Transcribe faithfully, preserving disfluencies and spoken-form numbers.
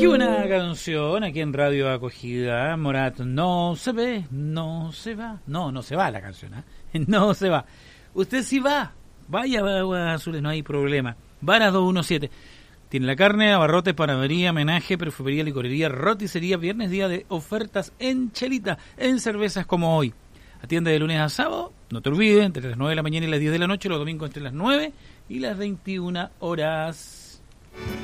Qué buena canción aquí en Radio Acogida. Morat no se ve, no se va. No, no se va la canción, ¿eh? No se va. Usted sí va. Vaya, Aguas Azules, no hay problema. Varas doscientos diecisiete. Tiene la carne, abarrotes, panadería, menaje, perfumería, licorería, roticería. Viernes, día de ofertas en chelita, en cervezas como hoy. Atiende de lunes a sábado, no te olvides, entre las nueve de la mañana y las diez de la noche, los domingos entre las nueve y las veintiuna horas.